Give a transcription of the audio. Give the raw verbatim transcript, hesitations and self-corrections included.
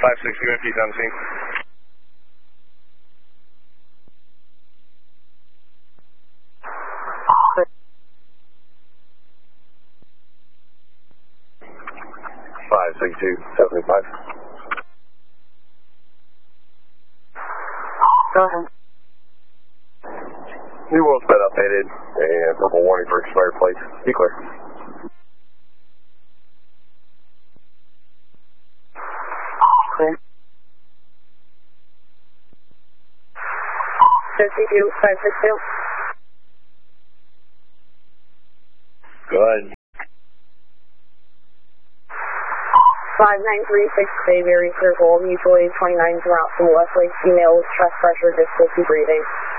five six two, empty on scene. five six two, seventy-five. Go ahead. New world's been updated, and purple warning for expired plates. Be clear. Clear. fifty-two, five six two. Go ahead. five nine three six Bayberry Circle, mutual aid twenty-nine throughout from Westlake, female with chest pressure, difficulty breathing.